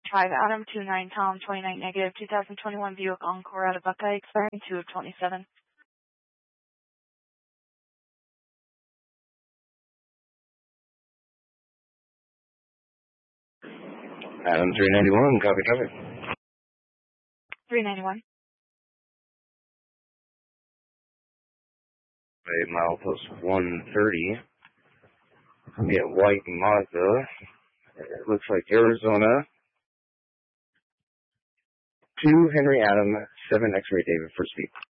5 Adam, 29 Tom, 29 negative, 2021 Buick Encore out of Buckeye, expiring 2 of 27. Adam 391, copy. 391. Milepost 130. We have white Mazda. It looks like Arizona. 2 Henry Adam, 7 X-ray David for speed.